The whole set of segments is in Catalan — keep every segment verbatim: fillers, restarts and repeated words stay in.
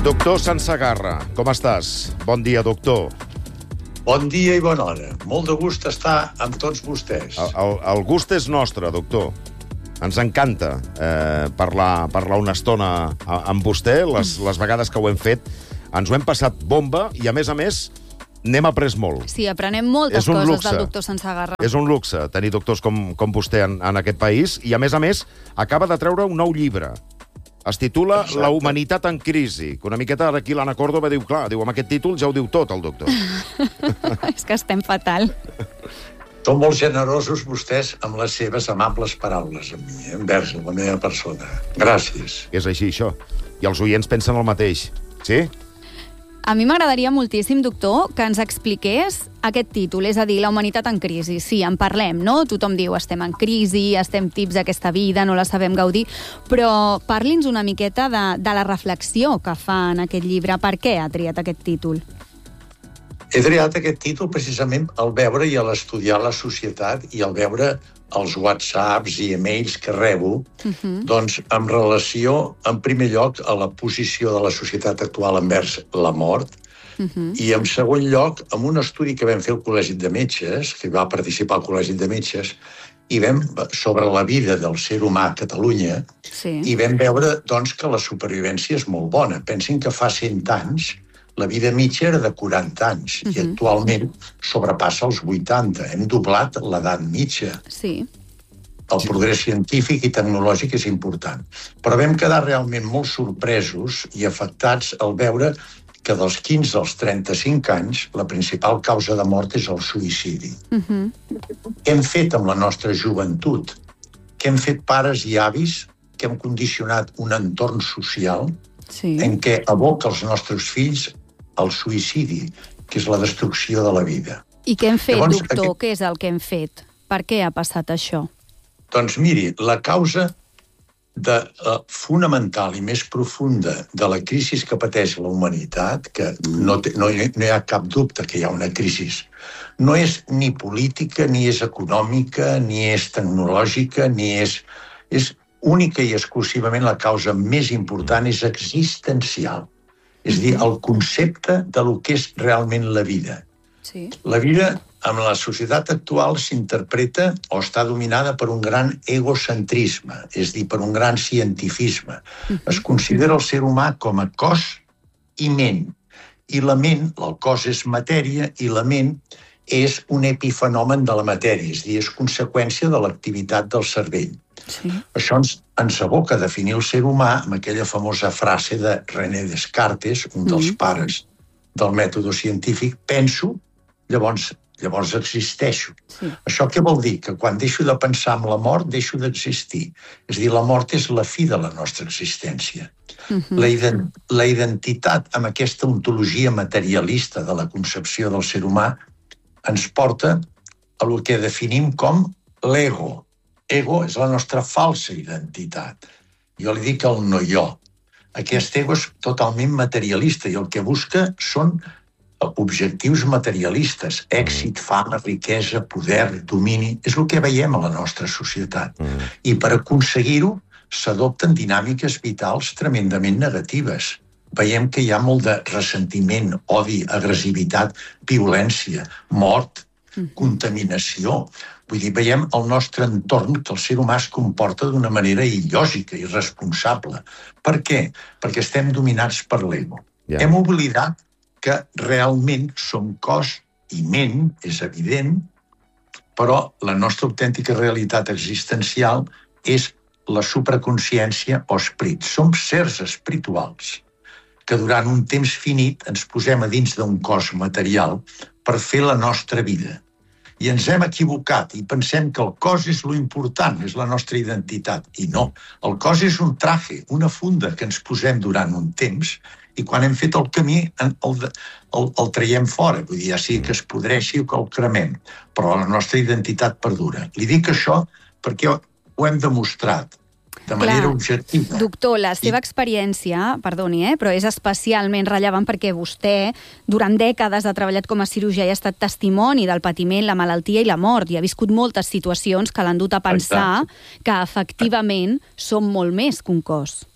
Doctor Sansegarra, com estàs? Bon dia, doctor. Bon dia i bona hora. Molt de gust estar amb tots vostès. El, el, el gust és nostre, doctor. Ens encanta eh, parlar, parlar una estona amb vostè. Les, les vegades que ho hem fet ens ho hem passat bomba i, a més a més, n'hem après molt. Sí, aprenem moltes coses luxe. Del doctor Sansegarra. És un luxe tenir doctors com, com vostè en, en aquest país i, a més a més, acaba de treure un nou llibre. Es titula Exacte. La humanitat en crisi. Que una miqueta aquí l'Anna Córdoba diu, clar, diu, amb aquest títol ja ho diu tot, el doctor. És que estem fatal. Són molt generosos vostès amb les seves amables paraules amb mi, envers la meva persona. Gràcies. És així, això. I els oients pensen el mateix. Sí? A mi m'agradaria moltíssim, doctor, que ens expliqués aquest títol, és a dir, la humanitat en crisi. Sí, en parlem, no? Tothom diu, estem en crisi, estem tips d'aquesta vida, no la sabem gaudir, però parli'ns una miqueta de, de la reflexió que fa en aquest llibre. Per què ha triat aquest títol? He triat aquest títol precisament al veure i a l'estudiar la societat i al veure els whatsapps i emails que rebo, uh-huh. doncs en relació, en primer lloc, a la posició de la societat actual envers la mort, uh-huh. i en segon lloc, amb un estudi que vam fer al Col·legi de Metges, que va participar al Col·legi de Metges, i vam, sobre la vida del ser humà a Catalunya, sí. i vam veure doncs, que la supervivència és molt bona. Pensin que fa cent anys la vida mitja era de quaranta anys uh-huh. i actualment sobrepassa els vuitanta. Hem doblat l'edat mitja. Sí. El progrés científic i tecnològic és important. Però vam quedar realment molt sorpresos i afectats al veure que dels quinze als trenta-cinc anys la principal causa de mort és el suïcidi. Uh-huh. Què hem fet amb la nostra joventut? Què hem fet pares i avis que hem condicionat un entorn social sí. en què aboca els nostres fills al suïcidi, que és la destrucció de la vida. I què hem fet, Llavors, doctor? Aquest... Què és el que hem fet? Per què ha passat això? Doncs miri, la causa de, uh, fonamental i més profunda de la crisi que pateix la humanitat, que no, té, no, hi, no hi ha cap dubte que hi ha una crisi, no és ni política, ni és econòmica, ni és tecnològica, ni és... és única i exclusivament la causa més important és existencial. És a dir, el concepte de lo que és realment la vida. Sí. La vida, en la societat actual, s'interpreta o està dominada per un gran egocentrisme, és a dir, per un gran cientifisme. Uh-huh. Es considera el ser humà com a cos i ment. I la ment, el cos és matèria, i la ment és un epifenomen de la matèria, és a dir, és conseqüència de l'activitat del cervell. Sí. Això ens, ens aboca a definir el ser humà amb aquella famosa frase de René Descartes, un dels mm. pares del mètode científic: penso, llavors, llavors existeixo. Sí. Això què vol dir? Que quan deixo de pensar en la mort, deixo d'existir. És a dir, la mort és la fi de la nostra existència. Mm-hmm. La, ident, la identitat amb aquesta ontologia materialista de la concepció del ser humà ens porta a el que definim com l'ego. Ego és la nostra falsa identitat. Jo li dic el no-jo. Aquest ego és totalment materialista i el que busca són objectius materialistes. Èxit, fama, riquesa, poder, domini... És el que veiem a la nostra societat. Mm. I per aconseguir-ho s'adopten dinàmiques vitals tremendament negatives. Veiem que hi ha molt de ressentiment, odi, agressivitat, violència, mort, mm. contaminació... Vull dir, veiem el nostre entorn que el ser humà es comporta d'una manera il·lògica, irresponsable. Per què? Perquè estem dominats per l'ego. Yeah. Hem oblidat que realment som cos i ment, és evident, però la nostra autèntica realitat existencial és la supraconsciència o esperit. Som sers espirituals que durant un temps finit ens posem a dins d'un cos material per fer la nostra vida. I ens hem equivocat i pensem que el cos és lo important, és la nostra identitat. I no, el cos és un traje, una funda que ens posem durant un temps i quan hem fet el camí el, el, el traiem fora, vull dir, ja sigui que es podreixi o que el cremem, però la nostra identitat perdura. Li dic això perquè ho hem demostrat de manera Clar, objectiva. Doctor, la seva I... experiència, perdoni, eh, però és especialment rellevant perquè vostè durant dècades ha treballat com a cirurgià i ha estat testimoni del patiment, la malaltia i la mort, i ha viscut moltes situacions que l'han dut a pensar Exacte. Que efectivament som molt més que un cos.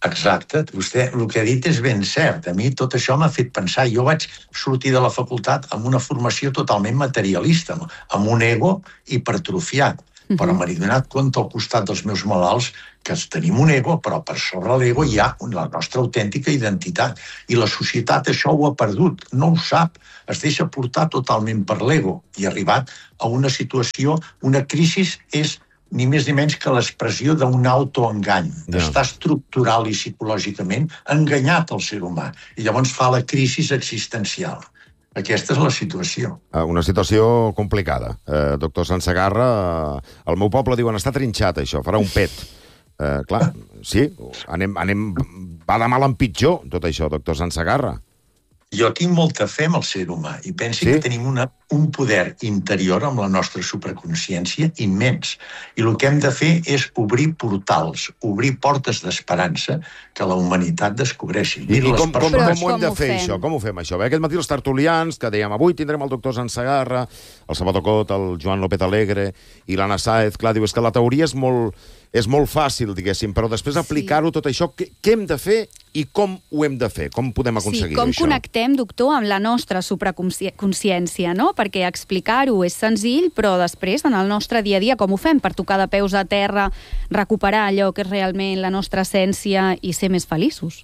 Exacte. Vostè el que ha dit és ben cert. A mi tot això m'ha fet pensar. Jo vaig sortir de la facultat amb una formació totalment materialista, amb un ego hipertrofiat. Uh-huh. Però m'he donat compte al costat dels meus malalts que tenim un ego, però per sobre l'ego hi ha la nostra autèntica identitat. I la societat això ho ha perdut, no ho sap. Es deixa portar totalment per l'ego. I ha arribat a una situació, una crisi és ni més ni menys que l'expressió d'un autoengany. Ja. Està estructural i psicològicament enganyat el ser humà. I llavors fa la crisi existencial. Aquesta és la situació. Una situació complicada. Eh, doctor Sansegarra, eh, al meu poble diuen està trinxat, això, farà un pet. Eh, clar, sí, anem, anem, va de mal en pitjor, tot això, doctor Sansegarra. Jo tinc molta fe en el ser humà i penso sí? que tenim una, un poder interior amb la nostra supraconsciència immens. I el que hem de fer és obrir portals, obrir portes d'esperança que la humanitat descobreixi. I, i com, com, com, com ho hem de fer, fem? això? Com ho fem, això? Bé, aquest matí els tertulians, que dèiem avui tindrem el doctor Sansegarra, el Salvador Cot, el Joan López Alegre i l'Anna Sáez. Clar, diu, és que la teoria és molt, és molt fàcil, diguéssim, però després aplicar-ho tot això, què, què hem de fer i com ho hem de fer? Com podem aconseguir-ho, sí, com això? connectem, doctor, amb la nostra supraconsciència, no? Perquè explicar-ho és senzill, però després, en el nostre dia a dia, com ho fem? Per tocar de peus a terra, recuperar allò que és realment la nostra essència i ser més feliços.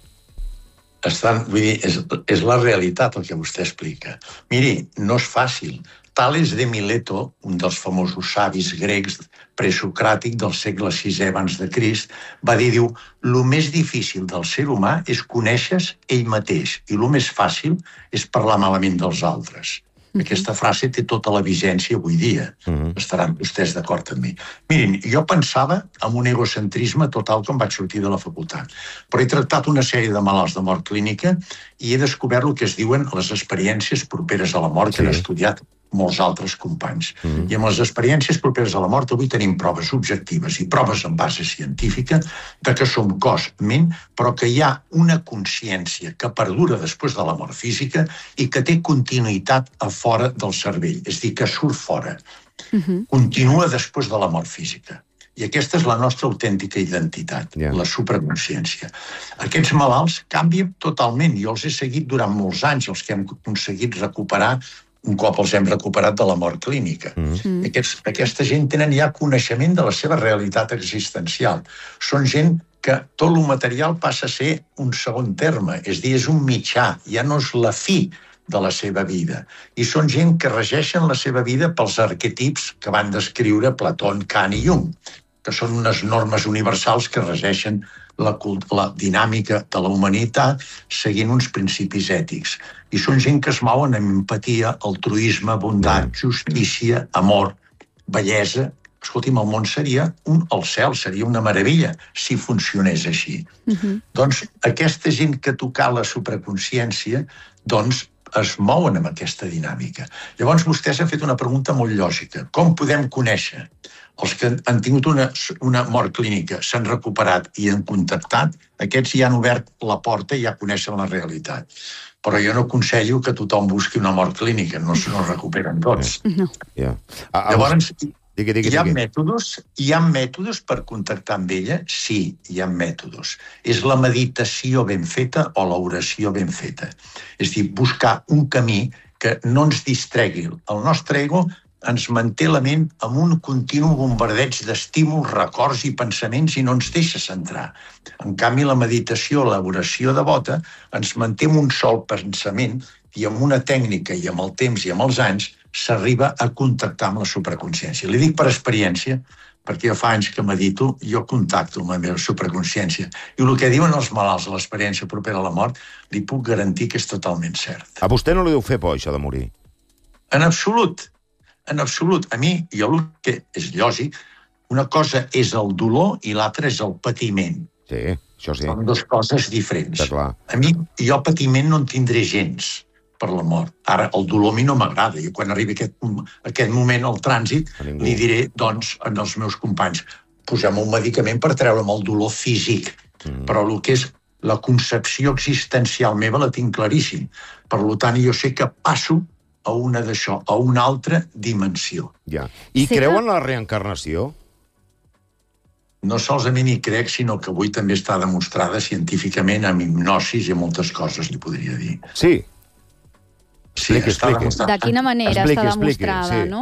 Estan, vull dir, és, és la realitat el que vostè explica. Miri, no és fàcil. Tales de Mileto, un dels famosos savis grecs presocràtic del segle sisè abans de Crist, va dir, diu, lo més difícil del ser humà és conèixer-se ell mateix i lo més fàcil és parlar malament dels altres. Uh-huh. Aquesta frase té tota la vigència avui dia. Uh-huh. Estaran vostès d'acord amb mi. Mirin, jo pensava en un egocentrisme total quan vaig sortir de la facultat, però he tractat una sèrie de malalts de mort clínica i he descobert el que es diuen les experiències properes a la mort que sí. han estudiat molts altres companys. Mm. I amb les experiències properes a la mort avui tenim proves objectives i proves en base científica de que som cos, ment, però que hi ha una consciència que perdura després de la mort física i que té continuïtat a fora del cervell, és a dir, que surt fora. Mm-hmm. Continua després de la mort física. I aquesta és la nostra autèntica identitat, yeah. la supraconsciència. Aquests malalts canvien totalment. Jo els he seguit durant molts anys, els que hem aconseguit recuperar un cop els hem recuperat de la mort clínica. Mm. Aquests, aquesta gent tenen ja coneixement de la seva realitat existencial. Són gent que tot el material passa a ser un segon terme, és a dir, és un mitjà, ja no és la fi de la seva vida. I són gent que regeixen la seva vida pels arquetips que van descriure Plató, Kant i Jung, que són unes normes universals que regeixen la, la dinàmica de la humanitat seguint uns principis ètics. I són gent que es mouen amb empatia, altruisme, bondat, justícia, amor, bellesa. Escolti'm, el món seria un, el cel seria una meravella si funcionés així. Uh-huh. Doncs aquesta gent que toca la supraconsciència, doncs es mouen amb aquesta dinàmica. Llavors vostès han fet una pregunta molt lògica. Com podem conèixer? Els que han tingut una, una mort clínica, s'han recuperat i han contactat, aquests ja han obert la porta i ja coneixen la realitat. Però jo no aconsello que tothom busqui una mort clínica, no se no recuperen tots. No. Yeah. Ah, Llavors, digui, digui, hi ha digui. mètodes, hi ha mètodes per contactar amb ella? Sí, hi ha mètodes. És la meditació ben feta o l'oració ben feta. És a dir, buscar un camí que no ens distregui. El nostre ego ens manté la ment amb un continu bombardeig d'estímuls, records i pensaments i no ens deixa centrar. En canvi, la meditació, l'oració devota, ens manté amb un sol pensament i amb una tècnica i amb el temps i amb els anys s'arriba a contactar amb la supraconsciència. Li dic per experiència, perquè jo fa anys que medito, jo contacto amb la meva supraconsciència. I el que diuen els malalts a l'experiència propera a la mort, li puc garantir que és totalment cert. A vostè no li deu fer por, això de morir? En absolut. En absolut. A mi, jo el que és lògic, una cosa és el dolor i l'altra és el patiment. Sí, això sí. Són dues coses diferents. A mi, jo patiment no en tindré gens per la mort. Ara, el dolor a mi no m'agrada. I quan arribi aquest, aquest moment al trànsit, li diré, doncs, als meus companys, posem un medicament per treure'm el dolor físic. Mm. Però el que és la concepció existencial meva la tinc claríssim. Per tant, jo sé que passo a una d'això, a una altra dimensió. Ja. I sí, creu en la reencarnació? no solament hi crec, sinó que avui també està demostrada científicament amb hipnosis i moltes coses, li podria dir. Sí. Sí, expliqui, està expliqui. demostrada. De quina manera Expliqui, està expliqui, demostrada, sí. no?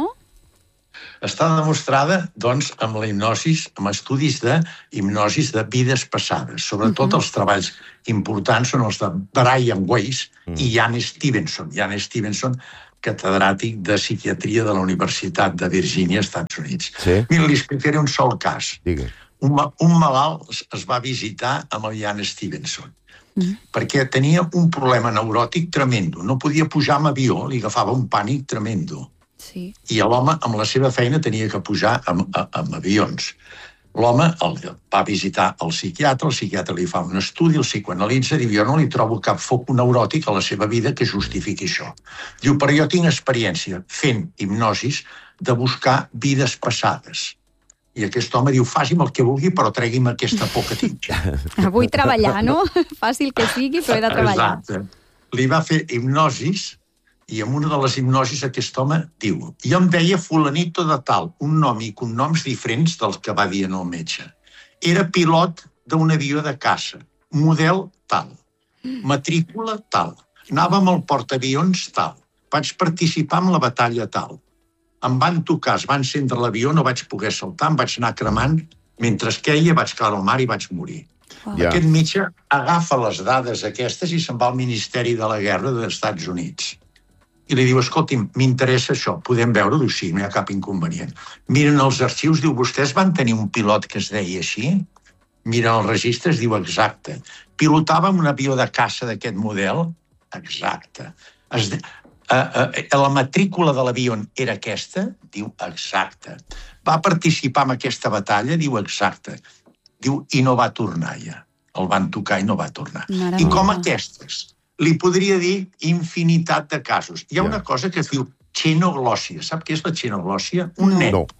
Està demostrada, doncs, amb la hipnosis, amb estudis de hipnosis de vides passades. Sobretot Mhm. els treballs importants són els de Brian Weiss Mm. i Ian Stevenson. Ian Stevenson, catedràtic de psiquiatria de la Universitat de Virgínia, Estats Units. Sí. Mira, li explicaré un sol cas. Digui. Un, ma- un malalt es, es va visitar amb el Ian Stevenson Mm. perquè tenia un problema neuròtic tremendo. No podia pujar amb avió, li agafava un pànic tremendo. Sí. I l'home, amb la seva feina, tenia que pujar amb, a- amb avions. L'home el va visitar el psiquiatre, el psiquiatre li fa un estudi, el psicoanalitza, diu, jo no li trobo cap foc neuròtic a la seva vida que justifiqui això. Diu, però jo tinc experiència fent hipnosis de buscar vides passades. I aquest home diu, faci'm el que vulgui, però tregui'm aquesta por que tinc. Vull treballar, no? Fàcil que sigui, però he de treballar. Exacte. Li va fer hipnosis i en una de les hipnosis aquest home diu, jo em deia fulanito de tal, un nom i cognoms diferents dels que va dir en el metge. Era pilot d'un avió de caça, model tal, matrícula tal, anava amb el portaavions tal, vaig participar en la batalla tal. Em van tocar, es va encendre l'avió, no vaig poder saltar, em vaig anar cremant, mentre queia vaig caure al mar i vaig morir. Ja. Aquest metge agafa les dades aquestes i se'n va al Ministeri de la Guerra dels Estats Units. I li diu, escolti'm, m'interessa això, podem veure-ho? Diu, sí, no hi ha cap inconvenient. Miren els arxius, diu, vostès van tenir un pilot que es deia així? Miren els registres, diu, exacte. Pilotava un avió de caça d'aquest model? Exacte. Es de... Uh, uh, la matrícula de l'avió era aquesta? Diu, exacte. Va participar en aquesta batalla? Diu, exacte. Diu, i no va tornar ja. El van tocar i no va tornar. Mare I com meva. aquestes? Li podria dir infinitat de casos. Hi ha Ja. una cosa que es diu xenoglòssia. Sap què és la xenoglòssia? Un No. nen. No.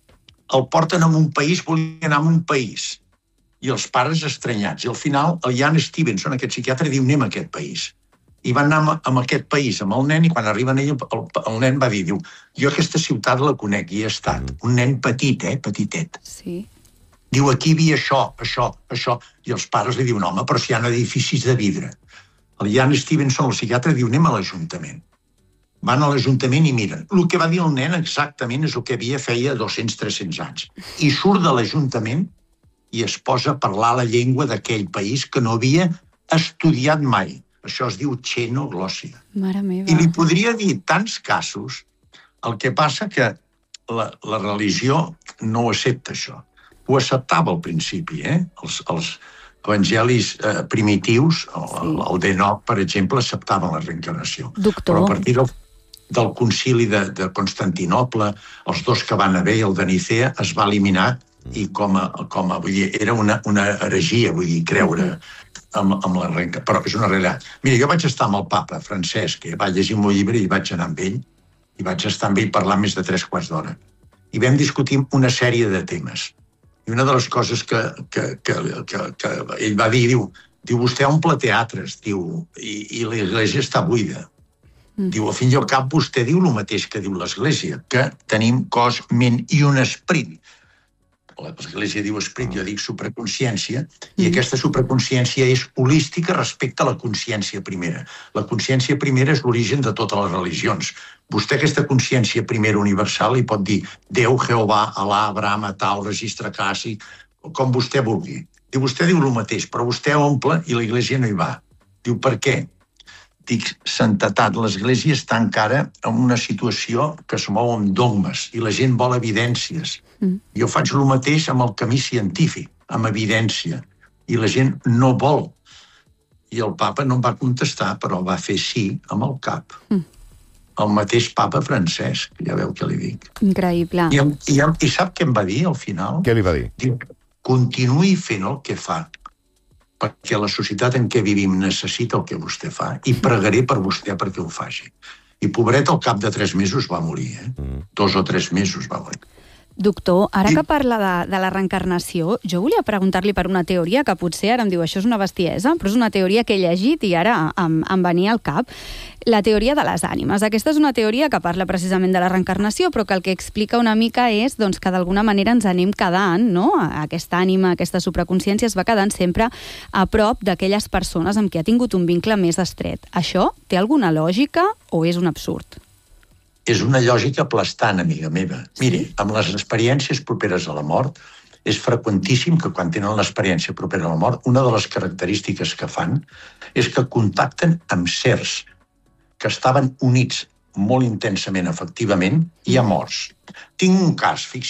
El porten a un país, volia anar a un país. I els pares estranyats. I al final, el Ian Stevenson, aquest psiquiatre, diu, anem a aquest país. I van anar a aquest país amb el nen i quan arriben ell, el, el nen va dir, diu, jo aquesta ciutat la conec i he estat. Mm. Un nen petit, eh, petitet. Sí. Diu, aquí hi havia això, això, això. I els pares li diuen, home, però si hi ha edificis de vidre. El Ian Stevenson, el psiquiatre, diu, anem a l'Ajuntament. Van a l'Ajuntament i miren. El que va dir el nen exactament és el que havia feia dos-cents tres-cents anys. I surt de l'Ajuntament i es posa a parlar la llengua d'aquell país que no havia estudiat mai. Això es diu xenoglòssia. Mare meva. I li podria dir tants casos, el que passa que la, la religió no ho accepta, això. Ho acceptava al principi, eh? Els, els evangelis eh, primitius, el, Sí. el d'Enoc, per exemple, acceptaven la reencarnació. Doctor. Però a partir del, del concili de, de Constantinople, els dos que van haver, el de Nicea, es va eliminar i com a, com a vull dir, era una, una heregia, vull dir, creure amb, amb la reencarnació. Però és una realitat. Mira, jo vaig estar amb el papa Francesc, que va llegir un llibre i vaig anar amb ell, i vaig estar amb ell parlant més de tres quarts d'hora. I vam discutir una sèrie de temes. I una de les coses que, que, que, que, que ell va dir, diu, diu, vostè omple teatres, diu, i, i l'església està buida. Mm. Diu, al fin i al cap, vostè diu el mateix que diu l'església, que tenim cos, ment i un esperit. L'església diu esperit, jo dic supraconsciència, i aquesta supraconsciència és holística respecte a la consciència primera. La consciència primera és l'origen de totes les religions. Vostè aquesta consciència primera universal li pot dir Déu, Jehovà, Alà, Abraham, tal, registre clàssic, com vostè vulgui. Diu, vostè diu el mateix, però vostè omple i l'església no hi va. Diu, per què? Dic, santetat, l'església està encara en una situació que es mou amb dogmes i la gent vol evidències. Mm. Jo faig el mateix amb el camí científic, amb evidència, i la gent no vol. I el papa no em va contestar, però va fer sí amb el cap. Mm. El mateix papa Francesc, ja veu què li dic. Increïble. I, i, I sap què em va dir al final? Què li va dir? Diu, continuï fent el que fa, perquè la societat en què vivim necessita el que vostè fa i pregaré per vostè perquè ho faci. I pobret, al cap de tres mesos va morir, eh? Mm. Dos o tres mesos va morir. Doctor, ara que parla de, de la reencarnació, jo volia preguntar-li per una teoria que potser ara em diu això és una bestiesa, però és una teoria que he llegit i ara em, em venia al cap. La teoria de les ànimes. Aquesta és una teoria que parla precisament de la reencarnació, però que el que explica una mica és doncs, que d'alguna manera ens anem quedant, no? Aquesta ànima, aquesta supraconsciència es va quedant sempre a prop d'aquelles persones amb qui ha tingut un vincle més estret. Això té alguna lògica o és un absurd? És una lògica aplastant, amiga meva. Miri, amb les experiències properes a la mort, és freqüentíssim que quan tenen l'experiència propera a la mort, una de les característiques que fan és que contacten amb sers que estaven units molt intensament, efectivament, i a morts. Tinc un cas, fixi's